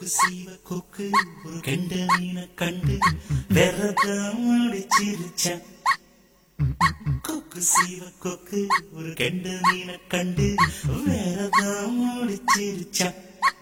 கொக்கு சீவ கொக்கு ஒரு கெண்ட மீனை கண்டு விரதம் அடிச்சிருச்சான். கொக்கு சீவ கொக்கு ஒரு கெண்ட மீனை கண்டு விரதம் அடிச்சிருச்சான்.